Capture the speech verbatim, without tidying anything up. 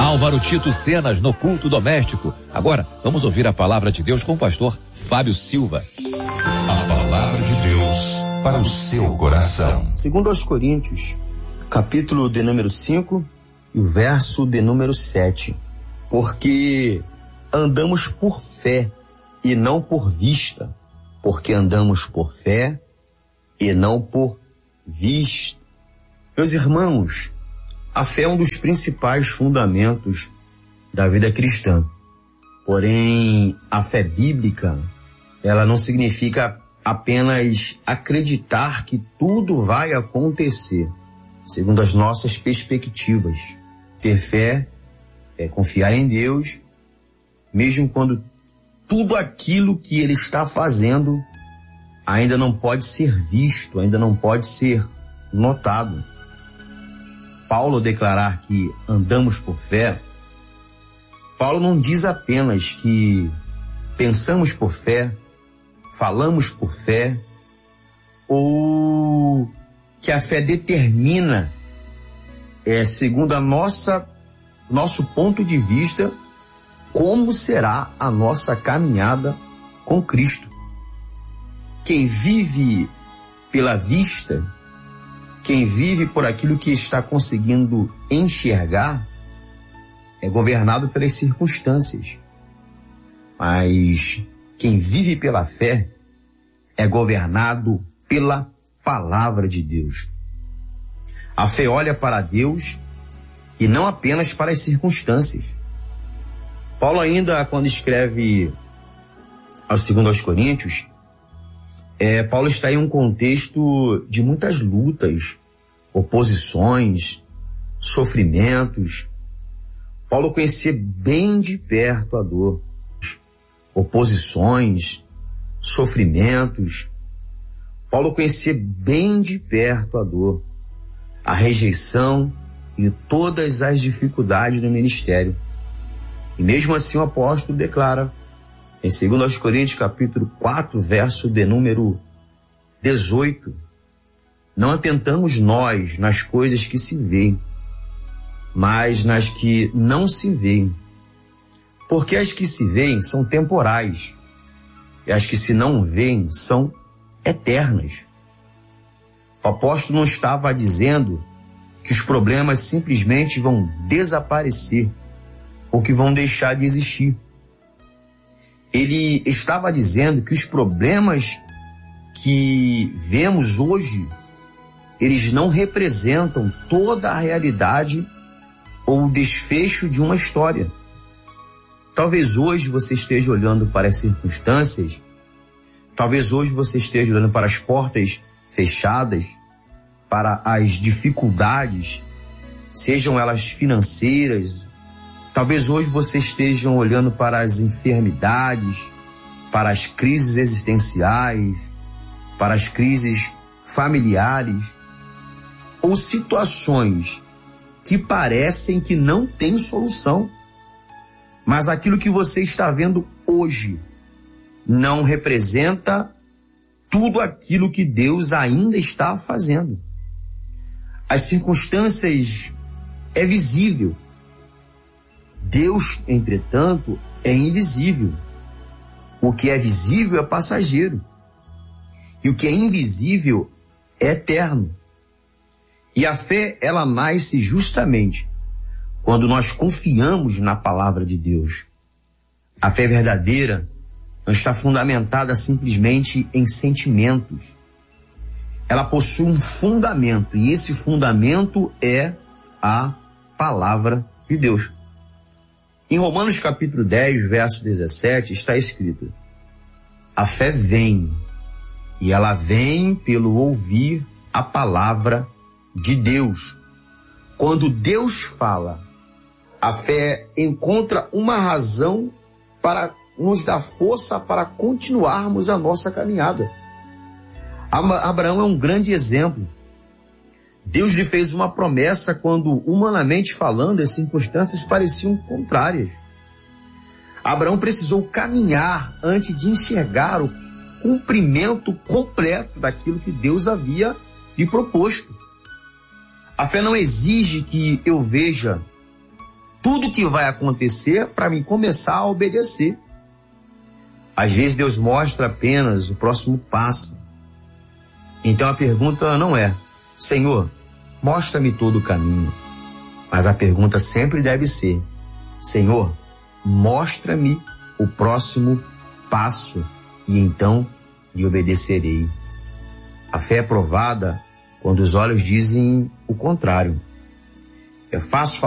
Álvaro Tito Cenas no culto doméstico. Agora, vamos ouvir a palavra de Deus com o pastor Fábio Silva. A palavra de Deus para o seu coração. Segundo aos Coríntios, capítulo de número cinco e o verso de número sete. Porque andamos por fé e não por vista. Porque andamos por fé e não por vista. Meus irmãos, a fé é um dos principais fundamentos da vida cristã. Porém, a fé bíblica, ela não significa apenas acreditar que tudo vai acontecer segundo as nossas perspectivas. Ter fé é confiar em Deus, mesmo quando tudo aquilo que Ele está fazendo ainda não pode ser visto, ainda não pode ser notado. Paulo declarar que andamos por fé, Paulo não diz apenas que pensamos por fé, falamos por fé, ou que a fé determina, é, segundo a nossa, nosso ponto de vista, como será a nossa caminhada com Cristo. Quem vive pela vista, quem vive por aquilo que está conseguindo enxergar, é governado pelas circunstâncias. Mas quem vive pela fé é governado pela palavra de Deus. A fé olha para Deus e não apenas para as circunstâncias. Paulo ainda, quando escreve ao segundo aos Coríntios, é, Paulo está em um contexto de muitas lutas, oposições, sofrimentos. Paulo conhecia bem de perto a dor, oposições, sofrimentos. Paulo conhecia bem de perto a dor, a rejeição e todas as dificuldades do ministério. E mesmo assim o apóstolo declara, em segundo aos Coríntios, capítulo quatro, verso de número dezoito, não atentamos nós nas coisas que se veem, mas nas que não se veem. Porque as que se veem são temporais, e as que se não veem são eternas. O apóstolo não estava dizendo que os problemas simplesmente vão desaparecer, ou que vão deixar de existir. Ele estava dizendo que os problemas que vemos hoje, eles não representam toda a realidade ou o desfecho de uma história. Talvez hoje você esteja olhando para as circunstâncias, talvez hoje você esteja olhando para as portas fechadas, para as dificuldades, sejam elas financeiras. Talvez hoje você esteja olhando para as enfermidades, para as crises existenciais, para as crises familiares, ou situações que parecem que não têm solução. Mas aquilo que você está vendo hoje não representa tudo aquilo que Deus ainda está fazendo. As circunstâncias é visível. Deus, entretanto, é invisível. O que é visível é passageiro. E o que é invisível é eterno. E a fé, ela nasce justamente quando nós confiamos na palavra de Deus. A fé verdadeira não está fundamentada simplesmente em sentimentos. Ela possui um fundamento, e esse fundamento é a palavra de Deus. Em Romanos capítulo dez, verso dezessete, está escrito: a fé vem, e ela vem pelo ouvir a palavra de Deus. Quando Deus fala, a fé encontra uma razão para nos dar força para continuarmos a nossa caminhada. Abraão é um grande exemplo. Deus lhe fez uma promessa quando, humanamente falando, as circunstâncias pareciam contrárias. Abraão precisou caminhar antes de enxergar o cumprimento completo daquilo que Deus havia lhe proposto. A fé não exige que eu veja tudo que vai acontecer para mim começar a obedecer. Às vezes Deus mostra apenas o próximo passo. Então a pergunta não é, Senhor, mostra-me todo o caminho. Mas a pergunta sempre deve ser, Senhor, mostra-me o próximo passo e então lhe obedecerei. A fé é provada quando os olhos dizem o contrário. É fácil falar